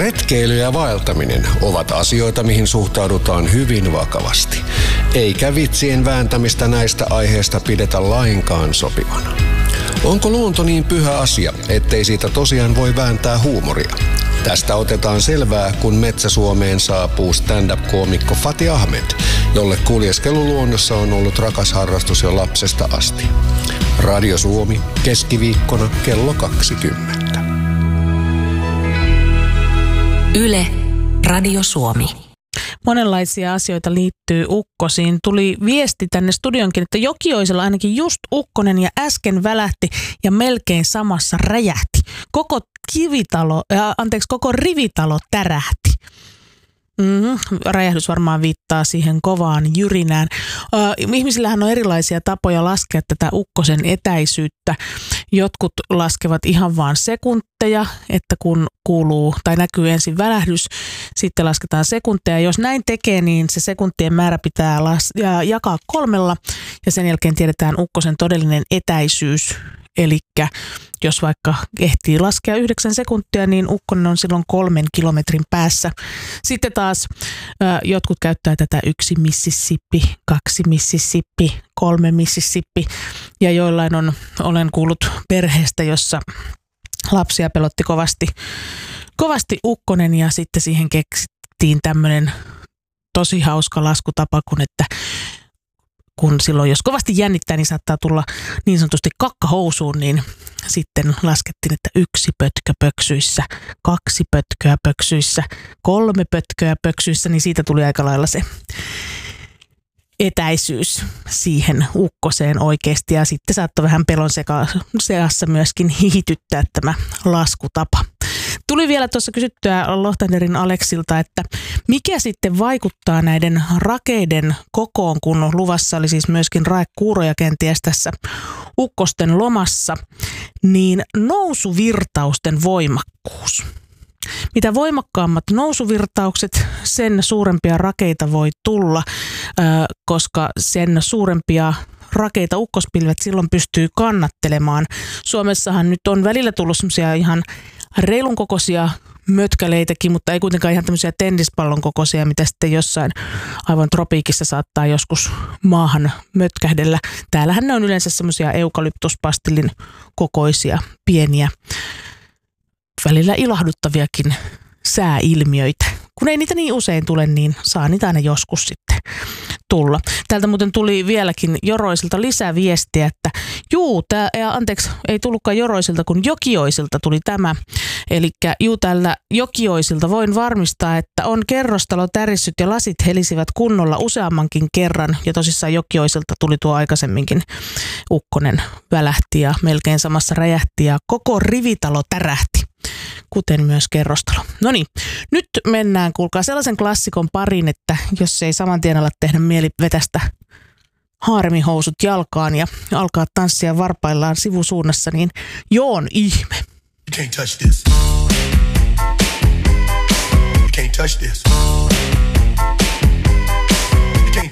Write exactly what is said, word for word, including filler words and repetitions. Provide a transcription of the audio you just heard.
Retkeily ja vaeltaminen ovat asioita, mihin suhtaudutaan hyvin vakavasti. Eikä vitsien vääntämistä näistä aiheista pidetä lainkaan sopivana. Onko luonto niin pyhä asia, ettei siitä tosiaan voi vääntää huumoria? Tästä otetaan selvää, kun Metsä-Suomeen saapuu stand-up-koomikko Fatih Ahmed, jolle kuljeskelu luonnossa on ollut rakas harrastus jo lapsesta asti. Radio Suomi, keskiviikkona kello kaksikymmentä. Yle, Radio Suomi. Monenlaisia asioita liittyy ukkosiin. Tuli viesti tänne studionkin, että Jokioisella ainakin just ukkonen ja äsken välähti ja melkein samassa räjähti. Koko kivitalo, äh, anteeksi, koko rivitalo tärähti. Mm-hmm. Räjähdys varmaan viittaa siihen kovaan jyrinään. Uh, ihmisillähän on erilaisia tapoja laskea tätä ukkosen etäisyyttä. Jotkut laskevat ihan vaan sekunteja, että kun kuuluu tai näkyy ensin välähdys, sitten lasketaan sekunteja. Jos näin tekee, niin se sekuntien määrä pitää las- ja jakaa kolmella ja sen jälkeen tiedetään ukkosen todellinen etäisyys. Eli jos vaikka ehtii laskea yhdeksän sekuntia, niin ukkonen on silloin kolmen kilometrin päässä. Sitten taas ö, jotkut käyttää tätä yksi Mississippi, kaksi Mississippi, kolme Mississippi. Ja joillain on, olen kuullut perheestä, jossa lapsia pelotti kovasti, kovasti ukkonen ja sitten siihen keksittiin tämmöinen tosi hauska laskutapa, kun että kun silloin, jos kovasti jännittää, niin saattaa tulla niin sanotusti kakkahousuun, niin sitten laskettiin, että yksi pötkö pöksyissä, kaksi pötköä pöksyissä, kolme pötköä pöksyissä, niin siitä tuli aika lailla se etäisyys siihen ukkoseen oikeasti. Ja sitten saattoi vähän pelon seka- seassa myöskin hihityttää tämä laskutapa. Tuli vielä tuossa kysyttyä Lohtanderin Aleksilta, että mikä sitten vaikuttaa näiden rakeiden kokoon, kun luvassa oli siis myöskin raekuuroja kenties tässä ukkosten lomassa, niin nousuvirtausten voimakkuus. Mitä voimakkaammat nousuvirtaukset, sen suurempia rakeita voi tulla, koska sen suurempia rakeita ukkospilvet silloin pystyy kannattelemaan. Suomessahan nyt on välillä tullut semmoisia ihan reilun kokoisia mötkäleitäkin, mutta ei kuitenkaan ihan tämmöisiä tennispallon kokoisia, mitä sitten jossain aivan tropiikissa saattaa joskus maahan mötkähdellä. Täällähän ne on yleensä semmoisia eukalyptuspastillin kokoisia, pieniä, välillä ilahduttaviakin sääilmiöitä. Kun ei niitä niin usein tule, niin saa niitä aina joskus sitten tulla. Täältä muuten tuli vieläkin Joroisilta lisää viestiä, että juu, tää, ja anteeksi, ei tullutkaan Joroisilta, kun Jokioisilta tuli tämä. Eli juu, tällä Jokioisilta voin varmistaa, että on kerrostalo tärissyt ja lasit helisivät kunnolla useammankin kerran. Ja tosissaan Jokioisilta tuli tuo aikaisemminkin ukkonen välähti ja melkein samassa räjähti ja koko rivitalo tärähti, kuten myös kerrostalo. No niin, nyt mennään, kuulkaa, sellaisen klassikon parin, että jos ei saman tien ala tehdä mieli vetästä haaremihousut jalkaan ja alkaa tanssia varpaillaan sivusuunnassa, niin Joon ihme. You can't touch this. You can't touch this.